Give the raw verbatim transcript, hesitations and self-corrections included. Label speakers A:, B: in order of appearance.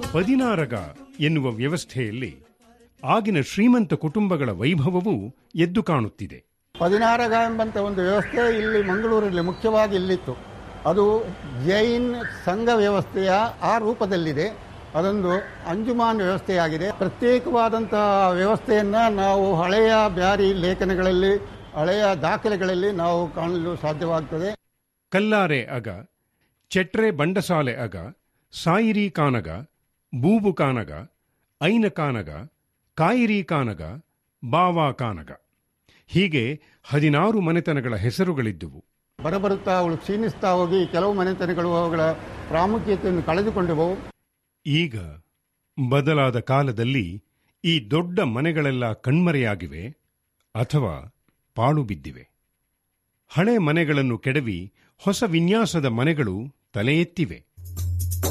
A: ಪದಿನಾರಗ ಎನ್ನುವ ವ್ಯವಸ್ಥೆಯಲ್ಲಿ ಆಗಿನ ಶ್ರೀಮಂತ ಕುಟುಂಬಗಳ ವೈಭವವೂ ಎದ್ದು ಕಾಣುತ್ತಿದೆ.
B: ಪದಿನಾರಗ ಎಂಬಂಥ ಒಂದು ವ್ಯವಸ್ಥೆ ಇಲ್ಲಿ ಮಂಗಳೂರಲ್ಲಿ ಮುಖ್ಯವಾಗಿ ಇಲ್ಲಿತ್ತು. ಅದು ಜೈನ್ ಸಂಘ ವ್ಯವಸ್ಥೆಯ ಆ ರೂಪದಲ್ಲಿದೆ. ಅದೊಂದು ಅಂಜುಮಾನ್ ವ್ಯವಸ್ಥೆಯಾಗಿದೆ. ಪ್ರತ್ಯೇಕವಾದಂತಹ ವ್ಯವಸ್ಥೆಯನ್ನು ನಾವು ಹಳೆಯ ಬ್ಯಾರಿ ಲೇಖನಗಳಲ್ಲಿ, ಹಳೆಯ ದಾಖಲೆಗಳಲ್ಲಿ ನಾವು ಕಾಣಲು ಸಾಧ್ಯವಾಗ್ತದೆ.
A: ಕಲ್ಲಾರೆ ಅಗ, ಚೆಟ್ರೆ ಬಂಡಸಾಲೆ ಅಗ, ಸಾಯಿರಿ ಕಾನಗ, ಬೂಬು ಕಾನಗ, ಐನ ಕಾನಗ, ಕಾಯಿರಿ ಕಾನಗ, ಬಾವಾ ಕಾನಗ, ಹೀಗೆ ಹದಿನಾರು ಮನೆತನಗಳ ಹೆಸರುಗಳಿದ್ದುವು.
B: ಬರಬರುತ್ತಾ ಅವಳು ಕ್ಷೀಣಿಸ್ತಾ ಹೋಗಿ ಕೆಲವು ಮನೆತನಗಳು ಅವುಗಳ ಪ್ರಾಮುಖ್ಯತೆಯನ್ನು ಕಳೆದುಕೊಂಡವು.
A: ಈಗ ಬದಲಾದ ಕಾಲದಲ್ಲಿ ಈ ದೊಡ್ಡ ಮನೆಗಳೆಲ್ಲ ಕಣ್ಮರೆಯಾಗಿವೆ ಅಥವಾ ಪಾಳು ಬಿದ್ದಿವೆ. ಹಳೆ ಮನೆಗಳನ್ನು ಕೆಡವಿ ಹೊಸ ವಿನ್ಯಾಸದ ಮನೆಗಳು ತಲೆ ಎತ್ತಿವೆ.